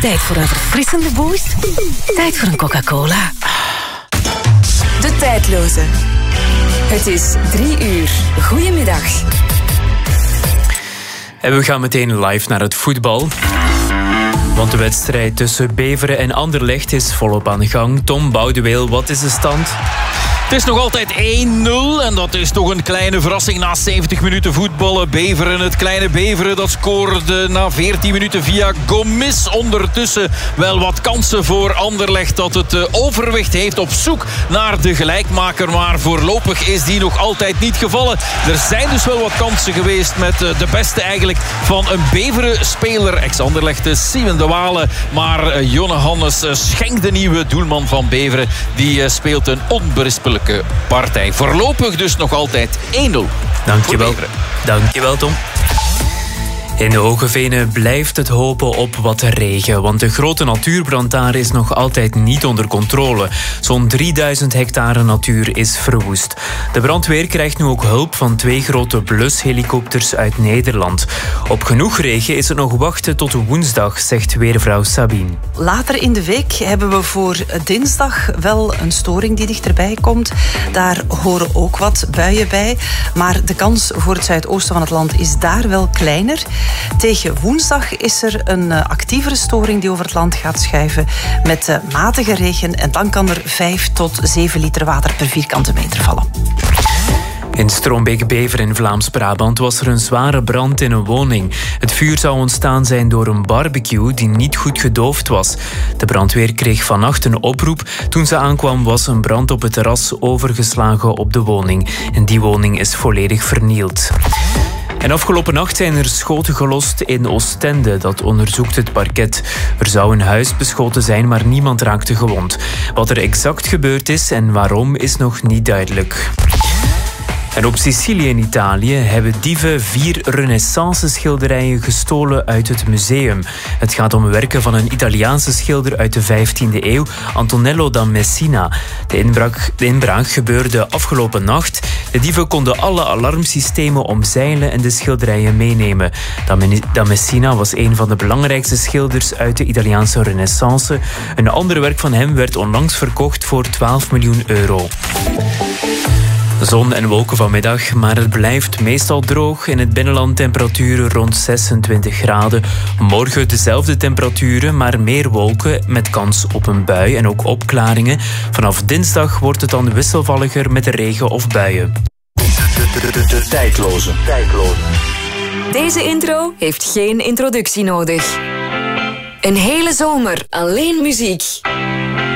Tijd voor een verfrissende boost. Tijd voor een Coca-Cola. De Tijdloze. Het is 3 uur. Goedemiddag. En we gaan meteen live naar het voetbal. Want de wedstrijd tussen Beveren en Anderlecht is volop aan de gang. Tom Boudeweel, wat is de stand? Het is nog altijd 1-0 en dat is toch een kleine verrassing na 70 minuten voetballen. Beveren, het kleine Beveren, dat scoorde na 14 minuten via Gomis. Ondertussen wel wat kansen voor Anderlecht dat het overwicht heeft op zoek naar de gelijkmaker. Maar voorlopig is die nog altijd niet gevallen. Er zijn dus wel wat kansen geweest met de beste eigenlijk van een Beveren-speler. Ex-Anderlecht, Simon de Wale. Maar Jonne Hannes schenkt de nieuwe doelman van Beveren. Die speelt een onberispelijke partij. Voorlopig dus nog altijd 1-0. Dankjewel, Tom. In de Hogevenen blijft het hopen op wat regen, want de grote natuurbrand daar is nog altijd niet onder controle. Zo'n 3000 hectare natuur is verwoest. De brandweer krijgt nu ook hulp van 2 grote blushelikopters uit Nederland. Op genoeg regen is het nog wachten tot woensdag, zegt weervrouw Sabine. Later in de week hebben we voor dinsdag wel een storing die dichterbij komt. Daar horen ook wat buien bij, maar de kans voor het zuidoosten van het land is daar wel kleiner. Tegen woensdag is er een actievere storing die over het land gaat schuiven met matige regen en dan kan er 5 tot 7 liter water per vierkante meter vallen. In Stroombeek-Bever in Vlaams-Brabant was er een zware brand in een woning. Het vuur zou ontstaan zijn door een barbecue die niet goed gedoofd was. De brandweer kreeg vannacht een oproep. Toen ze aankwam was een brand op het terras overgeslagen op de woning. En die woning is volledig vernield. En afgelopen nacht zijn er schoten gelost in Oostende. Dat onderzoekt het parket. Er zou een huis beschoten zijn, maar niemand raakte gewond. Wat er exact gebeurd is en waarom is nog niet duidelijk. En op Sicilië in Italië hebben dieven 4 renaissance-schilderijen gestolen uit het museum. Het gaat om werken van een Italiaanse schilder uit de 15e eeuw, Antonello da Messina. De inbraak gebeurde afgelopen nacht. De dieven konden alle alarmsystemen omzeilen en de schilderijen meenemen. Da Messina was een van de belangrijkste schilders uit de Italiaanse renaissance. Een ander werk van hem werd onlangs verkocht voor €12 miljoen. Zon en wolken vanmiddag, maar het blijft meestal droog. In het binnenland temperaturen rond 26 graden. Morgen dezelfde temperaturen, maar meer wolken met kans op een bui en ook opklaringen. Vanaf dinsdag wordt het dan wisselvalliger met regen of buien. De Tijdloze. Deze intro heeft geen introductie nodig. Een hele zomer alleen muziek.